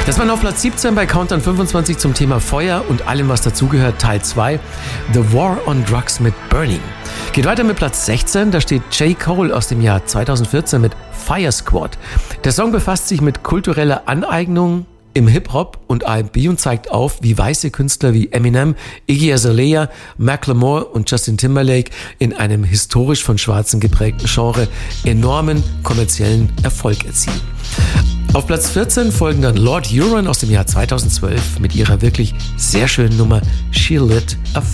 Das war auf Platz 17 bei Countdown 25 zum Thema Feuer und allem, was dazugehört, Teil 2, The War on Drugs mit Burning. Geht weiter mit Platz 16, da steht J. Cole aus dem Jahr 2014 mit Fire Squad. Der Song befasst sich mit kultureller Aneignung im Hip-Hop und R&B und zeigt auf, wie weiße Künstler wie Eminem, Iggy Azalea, Macklemore und Justin Timberlake in einem historisch von Schwarzen geprägten Genre enormen kommerziellen Erfolg erzielen. Auf Platz 14 folgen dann Lord Huron aus dem Jahr 2012 mit ihrer wirklich sehr schönen Nummer She Lit a